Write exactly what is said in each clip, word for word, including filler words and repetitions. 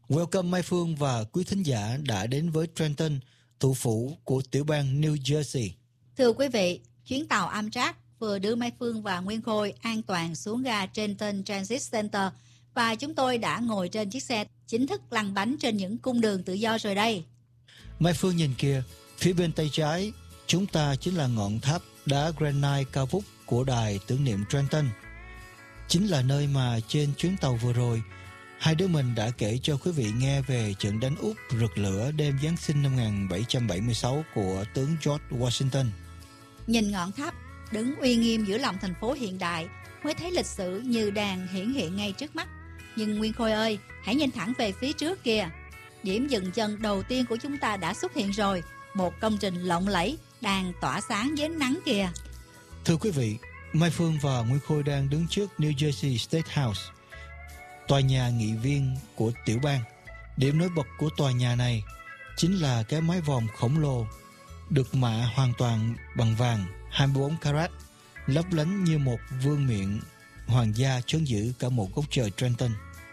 Welcome Mai Phương và quý thính giả đã đến với Trenton, thủ phủ của tiểu bang New Jersey. Thưa quý vị, chuyến tàu Amtrak vừa đưa Mai Phương và Nguyên Khôi an toàn xuống ga Trenton Transit Center và chúng tôi đã ngồi trên chiếc xe chính thức lăn bánh trên những cung đường tự do rồi đây. Mai Phương nhìn kìa, phía bên tay trái, chúng ta chính là ngọn tháp đá granite cao vút của đài tưởng niệm Trenton. Chính là nơi mà trên chuyến tàu vừa rồi, hai đứa mình đã kể cho quý vị nghe về trận đánh úp rực lửa đêm Giáng sinh năm một nghìn bảy trăm bảy mươi sáu của tướng George Washington. Nhìn ngọn tháp đứng uy nghiêm giữa lòng thành phố hiện đại mới thấy lịch sử như đang hiển hiện ngay trước mắt. Nhưng Nguyên Khôi ơi, hãy nhìn thẳng về phía trước kìa. Điểm dừng chân đầu tiên của chúng ta đã xuất hiện rồi, một công trình lộng lẫy đang tỏa sáng dưới ánh nắng kìa. Thưa quý vị, Mai Phương và Nguyên Khôi đang đứng trước New Jersey State House, tòa nhà nghị viên của tiểu bang. Điểm nổi bật của tòa nhà này chính là cái mái vòm khổng lồ được mạ hoàn toàn bằng vàng hai mươi bốn carat, lấp lánh như một vương miện hoàng gia trấn giữ cả một góc trời Trenton.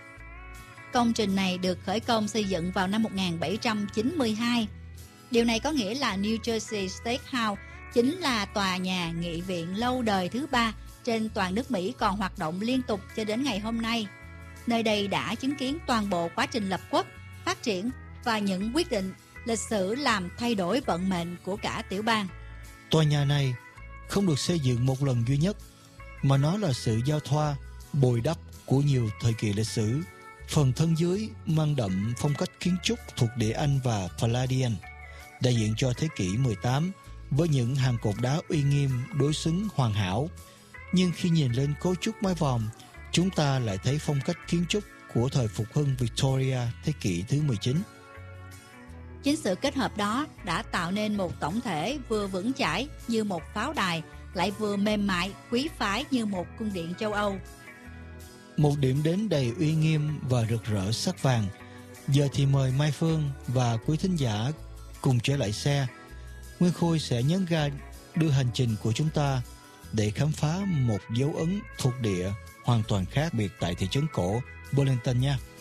Công trình này được khởi công xây dựng vào năm một nghìn bảy trăm chín mươi hai. Điều này có nghĩa là New Jersey State House chính là tòa nhà nghị viện lâu đời thứ ba trên toàn nước Mỹ còn hoạt động liên tục cho đến ngày hôm nay. Nơi đây đã chứng kiến toàn bộ quá trình lập quốc, phát triển và những quyết định lịch sử làm thay đổi vận mệnh của cả tiểu bang. Tòa nhà này không được xây dựng một lần duy nhất, mà nó là sự giao thoa, bồi đắp của nhiều thời kỳ lịch sử. Phần thân dưới mang đậm phong cách kiến trúc thuộc địa Anh và Palladian, đại diện cho thế kỷ mười tám với những hàng cột đá uy nghiêm đối xứng hoàn hảo. Nhưng khi nhìn lên cấu trúc mái vòm, chúng ta lại thấy phong cách kiến trúc của thời phục hưng Victoria thế kỷ thứ mười chín. Chính sự kết hợp đó đã tạo nên một tổng thể vừa vững chãi như một pháo đài, lại vừa mềm mại, quý phái như một cung điện châu Âu. Một điểm đến đầy uy nghiêm và rực rỡ sắc vàng. Giờ thì mời Mai Phương và quý thính giả cùng trở lại xe. Nguyên Khôi sẽ nhấn ga đưa hành trình của chúng ta để khám phá một dấu ấn thuộc địa hoàn toàn khác biệt tại thị trấn cổ Burlington nha.